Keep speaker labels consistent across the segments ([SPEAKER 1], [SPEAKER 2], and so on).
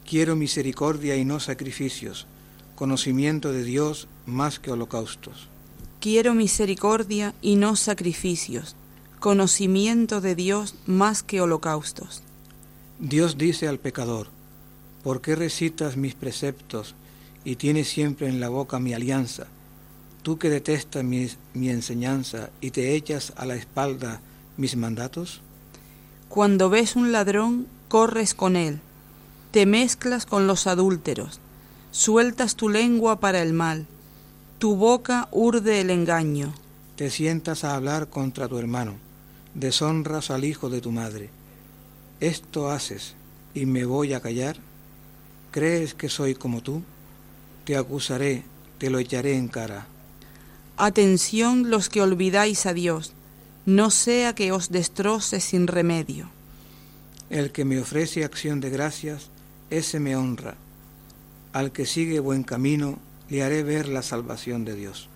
[SPEAKER 1] Quiero misericordia y no sacrificios, conocimiento de Dios más que holocaustos.
[SPEAKER 2] Quiero misericordia y no sacrificios, conocimiento de Dios más que holocaustos.
[SPEAKER 1] Dios dice al pecador: ¿por qué recitas mis preceptos y tienes siempre en la boca mi alianza? Tú que detestas mi enseñanza y te echas a la espalda mis mandatos.
[SPEAKER 2] Cuando ves un ladrón, corres con él, te mezclas con los adúlteros, sueltas tu lengua para el mal, tu boca urde el engaño.
[SPEAKER 1] Te sientas a hablar contra tu hermano, deshonras al hijo de tu madre. ¿Esto haces y me voy a callar? ¿Crees que soy como tú? Te acusaré, te lo echaré en cara.
[SPEAKER 2] Atención los que olvidáis a Dios, no sea que os destroce sin remedio.
[SPEAKER 1] El que me ofrece acción de gracias, ese me honra. Al que sigue buen camino, le haré ver la salvación de Dios.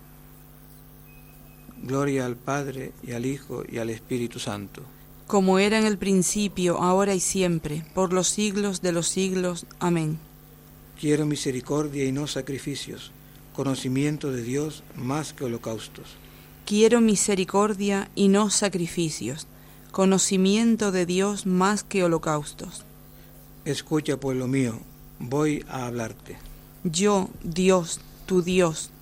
[SPEAKER 1] Gloria al Padre, y al Hijo, y al Espíritu Santo.
[SPEAKER 2] Como era en el principio, ahora y siempre, por los siglos de los siglos. Amén.
[SPEAKER 1] Quiero misericordia y no sacrificios, conocimiento de Dios más que holocaustos.
[SPEAKER 2] Quiero misericordia y no sacrificios, conocimiento de Dios más que holocaustos.
[SPEAKER 1] Escucha, pueblo mío, voy a hablarte.
[SPEAKER 2] Yo, Dios, tu Dios,